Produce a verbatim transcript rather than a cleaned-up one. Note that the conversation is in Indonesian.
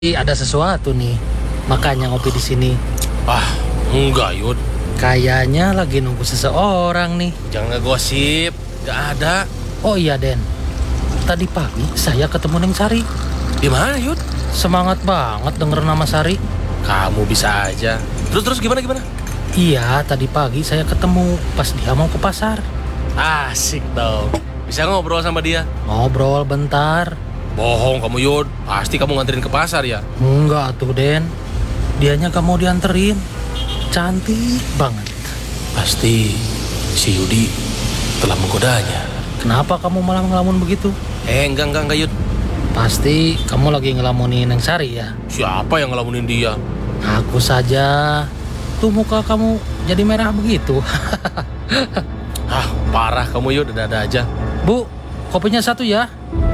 Ada sesuatu nih, makanya ngopi di sini. Ah, enggak Yud. Kayaknya lagi nunggu seseorang nih. Jangan ngegosip, gak ada. Oh iya Den, tadi pagi saya ketemu Neng Sari. Di mana Yud? Semangat banget denger nama Sari. Kamu bisa aja. Terus terus gimana gimana? Iya, tadi pagi saya ketemu pas dia mau ke pasar. Asik dong. Bisa ngobrol sama dia? Ngobrol bentar. Bohong kamu Yud. Pasti kamu nganterin ke pasar ya? Enggak tuh Den, dianya gak mau dianterin. Cantik banget. Pasti si Yudi telah menggodanya. Kenapa kamu malah ngelamun begitu? Eh enggak enggak enggak Yud. Pasti kamu lagi ngelamunin Neng Sari ya? Siapa yang ngelamunin dia? Aku saja. Tuh muka kamu jadi merah begitu. Ah, parah kamu Yud, ada-ada aja. Bu, kopinya satu ya.